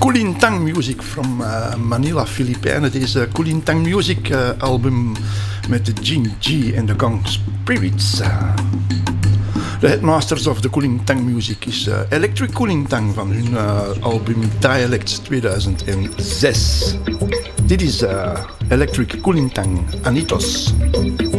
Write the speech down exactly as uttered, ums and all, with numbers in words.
Kulintang Music from uh, Manila, Filipijnen. Deze Kulintang Music uh, album met de Jing G en de Gang Spirits. Uh, de headmasters of the Kulintang Music is uh, Electric Kulintang van hun uh, album Dialects tweeduizend zes. Dit is uh, Electric Kulintang Anitos.